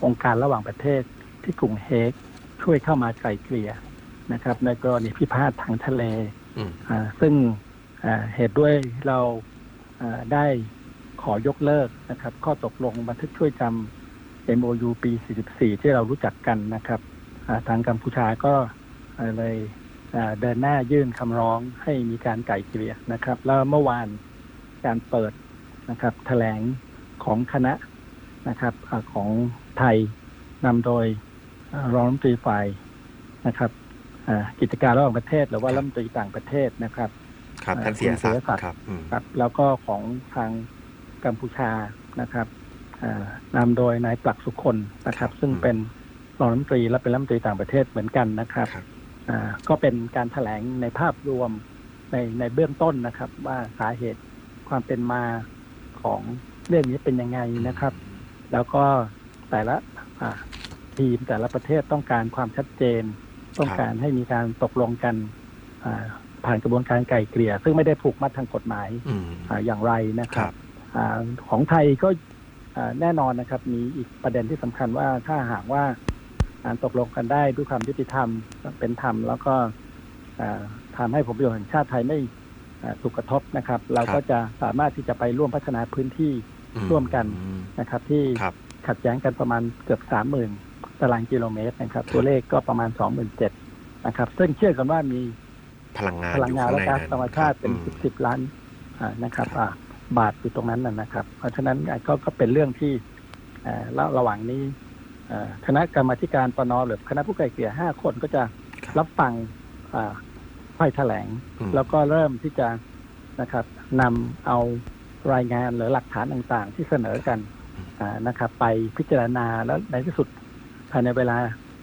องค์การระหว่างประเทศที่กรุงเฮกช่วยเข้ามาไกล่เกลี่ยนะครับในกรณีพิพาททางทะเลซึ่งเหตุด้วยเราได้ขอยกเลิกนะครับข้อตกลงบันทึกช่วยจำ MOU ปี 44 ที่เรารู้จักกันนะครับทางกัมพูชาก็เลยเดินหน้ายื่นคำร้องให้มีการไกล่เกลี่ยนะครับแล้วเมื่อวานการเปิดนะครับแถลงของคณะนะครับของไทยนำโดยรองรัฐมนตรีฝ่ายนะครับกิจการระหว่างประเทศหรือว่ารัฐมนตรีต่างประเทศนะครับท่านเสียศักดิ์ครับแล้วก็ของทางกัมพูชานะครับนำโดยนายปลักสุคนนะครับซึ่งเป็นรองรัฐมนตรีและเป็นรัฐมนตรีต่างประเทศเหมือนกันนะครับก็เป็นการแถลงในภาพรวมในเบื้องต้นนะครับว่าสาเหตุความเป็นมาของเรื่องนี้เป็นยังไงนะครับแล้วก็แต่ละทีมแต่ละประเทศต้องการความชัดเจนต้องการให้มีการตกลงกันผ่านกระบวนการไกล่เกลี่ยซึ่งไม่ได้ผูกมัดทางกฎหมายอย่างไรนะครับของไทยก็แน่นอนนะครับมีอีกประเด็นที่สำคัญว่าถ้าหากว่าการตกลงกันได้ด้วยความยุติธรรมเป็นธรรมแล้วก็ทำให้ผลประโยชน์แห่งชาติไทยไม่ถูกกระทบนะครับเราก็จะสามารถที่จะไปร่วมพัฒนาพื้นที่ร่วมกันนะครับที่ขัดแย้งกันประมาณเกือบ 30,000 ตารางกิโลเมตรนะครับตัวเลขก็ประมาณ 27,000 นะครับซึ่งเชื่อกันว่ามีพลังงานและก๊าซธรรมชาติเป็น10 ล้านนะครับบาทอยู่ตรงนั้นนะครับเพราะฉะนั้นก็เป็นเรื่องที่ระหว่างนี้คณะกรรมาธิการปน.หรือคณะผู้ไกล่เกลี่ย5 คนก็จะรับฟังฝ่ายแถลงแล้วก็เริ่มที่จะนะครับนำเอารายงานหรือหลักฐานต่างๆที่เสนอกันนะครับไปพิจารณาแล้วในที่สุดภายในเวลา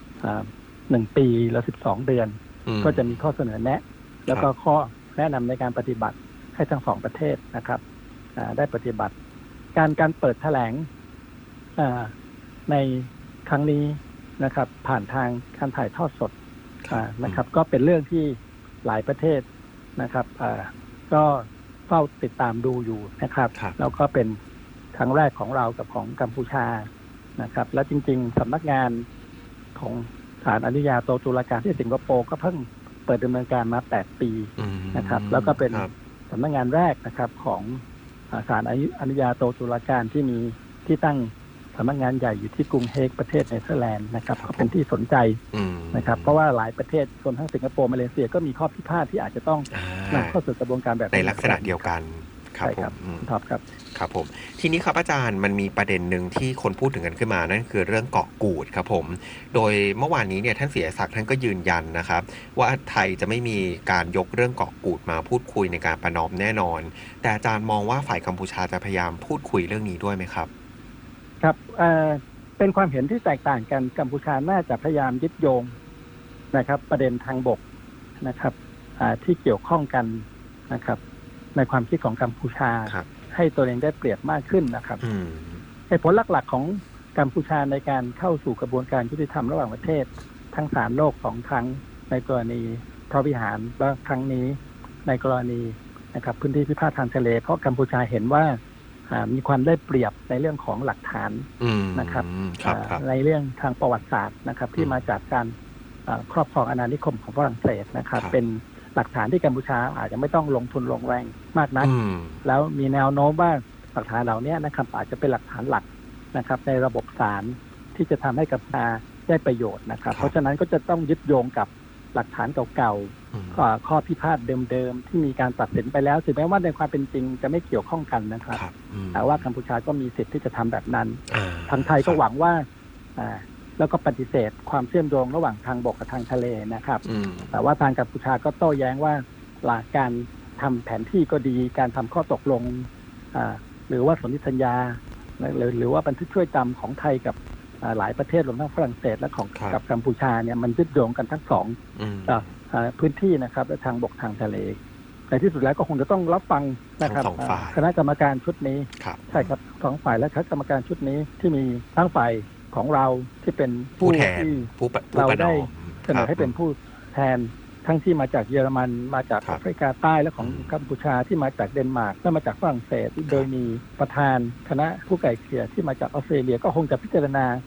1 ปีและ12 เดือนก็จะมีข้อเสนอแนะแล้วก็ข้อแนะนำในการปฏิบัติให้ทั้ง2 ประเทศนะครับได้ปฏิบัติการเปิดแถลงในครั้งนี้นะครับผ่านทางการถ่ายทอดสดนะครับก็เป็นเรื่องที่หลายประเทศนะครับก็เฝ้าติดตามดูอยู่นะครับแล้วก็เป็นครั้งแรกของเรากับของกัมพูชานะครับและจริงๆสำนักงานของศาลอนุญาโตตุลาการที่สิงคโปร์ก็เพิ่งเปิดดำเนินการมา8 ปีนะครับแล้วก็เป็นสำนักงานแรกนะครับของศาลอนุญาโตตุลาการที่มีที่ตั้งสำนักงานใหญ่อยู่ที่กรุงเฮกประเทศเนเธอร์แลนด์นะครับก็เป็นที่สนใจนะครับเพราะว่าหลายประเทศรวมทั้งสิงคโปร์มาเลเซียก็มีข้อพิพาทที่อาจจะต้องนำเข้าสู่กระบวนการแบบในลักษณะเดียวกันครับผมครับผมทีนี้ครับอาจารย์มันมีประเด็นหนึ่งที่คนพูดถึงกันขึ้นมานั่นคือเรื่องเกาะกูดครับผมโดยเมื่อวานนี้เนี่ยท่านเสียศักดิ์ท่านก็ยืนยันนะครับว่าไทยจะไม่มีการยกเรื่องเกาะกูดมาพูดคุยในการประนอมแน่นอนแต่อาจารย์มองว่าฝ่ายกัมพูชาจะพยายามพูดคุยเรื่องนี้ด้วยไหมครับครับเป็นความเห็นที่แตกต่างกันกัมพูชาน่าจะพยายามยึดโยงนะครับประเด็นทางบกนะครับที่เกี่ยวข้องกันนะครับในความคิดของกัมพูชาให้ตัวเองได้เปรียบมากขึ้นนะครับเหตุผลหลักๆของกัมพูชาในการเข้าสู่กระบวนการยุติธรรมระหว่างประเทศทั้งศาลโลก2 ครั้งในกรณีพระวิหารและครั้งนี้ในกรณีนะครับพื้นที่พิพาททางทะเลเพราะกัมพูชาเห็นว่ามีความได้เปรียบในเรื่องของหลักฐานนะครับในเรื่องทางประวัติศาสตร์นะครับที่มาจากการครอบครองอาณานิคมของฝรั่งเศสนะครับเป็นหลักฐานที่กัมพูชาอาจจะไม่ต้องลงทุนลงแรงมากนักแล้วมีแนวโน้มว่าหลักฐานเหล่านี้นะครับอาจจะเป็นหลักฐานหลักนะครับในระบบศาลที่จะทำให้กัมพูชาได้ประโยชน์นะครับเพราะฉะนั้นก็จะต้องยึดโยงกับหลักฐานเก่าๆข้อพิพาทเดิมๆที่มีการตัดสินไปแล้วถึงแม้ว่าในความเป็นจริงจะไม่เกี่ยวข้องกันนะครับแต่ว่ากัมพูชาก็มีสิทธิ์ที่จะทำแบบนั้นทางไทยก็หวังว่าแล้วก็ปฏิเสธความเชื่อมโยงระหว่างทางบกกับทางทะเลนะครับแต่ว่าทางกัมพูชาก็โต้แย้งว่าหลักการทำแผนที่ก็ดีการทำข้อตกลงหรือว่าสนธิสัญญาหรือว่าบันทึกช่วยจำของไทยกับหลายประเทศรวมทั้งฝรั่งเศสและของกับกัมพูชาเนี่ยมันยึดโยงกันทั้ง2พื้นที่นะครับและทางบกทางทะเลในที่สุดแล้วก็คงจะต้องรับฟังนะครับคณะกรรมการชุดนี้ใช่ครับ2 ฝ่ายและคณะกรรมการชุดนี้ที่มีทั้งฝ่ายของเราที่เป็นผู้แทนเราได้เสนอให้เป็นผู้แทนทั้งที่มาจากเยอรมันมาจากแอฟริกาใต้และของกัมพูชาที่มาจากเดนมาร์กและมาจากฝรั่งเศสโดยมีประธานคณะผู้ไกล่เกลี่ยที่มาจากออสเตรเลียก็คงจะพิจารณา